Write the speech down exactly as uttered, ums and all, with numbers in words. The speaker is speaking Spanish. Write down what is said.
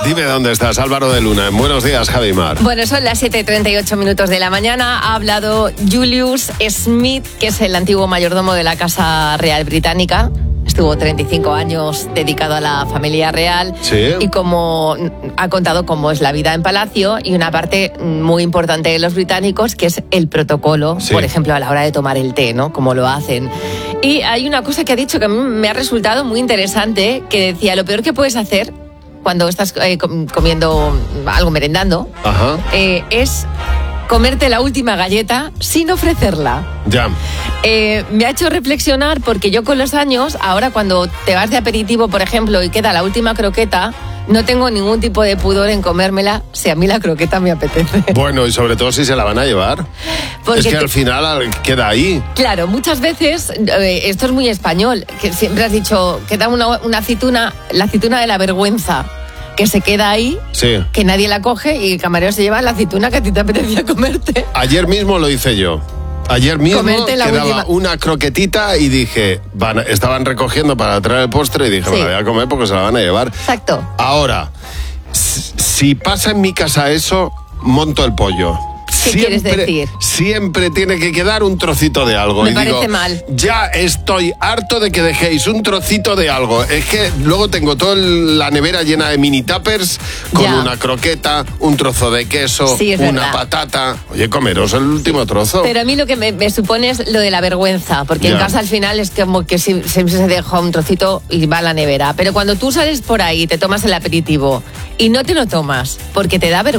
Dime dónde estás, Álvaro de Luna. Buenos días, Javi Mar. Bueno, son las siete y treinta y ocho minutos de la mañana. Ha hablado Julius Smith, que es el antiguo mayordomo de la Casa Real Británica. Estuvo treinta y cinco años dedicado a la familia real. Sí. Y como ha contado cómo es la vida en palacio y una parte muy importante de los británicos, que es el protocolo, Sí. por ejemplo, a la hora de tomar el té, ¿no? Cómo lo hacen. Y hay una cosa que ha dicho que a mí me ha resultado muy interesante, que decía, lo peor que puedes hacer cuando estás eh, comiendo algo, merendando, Ajá. eh, es comerte la última galleta sin ofrecerla. Ya. Eh, me ha hecho reflexionar porque yo con los años, ahora cuando te vas de aperitivo, por ejemplo, y queda la última croqueta, no tengo ningún tipo de pudor en comérmela si a mí la croqueta me apetece. Bueno, y sobre todo si se la van a llevar. Porque es que te- al final queda ahí. Claro, muchas veces, eh, esto es muy español, que siempre has dicho que da una, una aceituna, la aceituna de la vergüenza, que se queda ahí, Sí. que nadie la coge y el camarero se lleva la aceituna que a ti te apetecía comerte. Ayer mismo lo hice yo. Ayer mismo Comerte la quedaba última. una croquetita y dije, van, estaban recogiendo para traer el postre y dije, Sí. me la voy a comer porque se la van a llevar. Exacto. Ahora, s- si pasa en mi casa eso, monto el pollo. ¿Qué quieres decir? Siempre tiene que quedar un trocito de algo. Me y parece digo, mal. Ya estoy harto de que dejéis un trocito de algo. Es que luego tengo toda el- la nevera llena de mini tuppers con Ya. una croqueta, un trozo de queso, Sí, es una verdad. patata. Oye, comeros el último trozo. Pero a mí lo que me, me supone es lo de la vergüenza, porque en Ya. casa al final es como que si- siempre se deja un trocito y va a la nevera. Pero cuando tú sales por ahí, te tomas el aperitivo y no te lo tomas porque te da vergüenza.